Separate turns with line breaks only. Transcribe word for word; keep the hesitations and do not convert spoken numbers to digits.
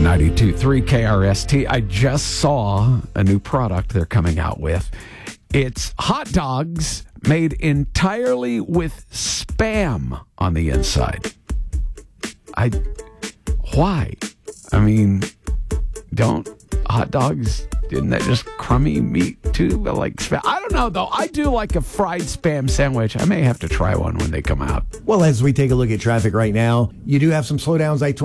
ninety-two point three K R S T. I just saw a new product they're coming out with. It's hot dogs made entirely with Spam on the inside. I, why? I mean, don't hot dogs, isn't that just crummy meat too? But like Spam. I don't know though. I do like a fried Spam sandwich. I may have to try one when they come out.
Well, as we take a look at traffic right now, you do have some slowdowns. I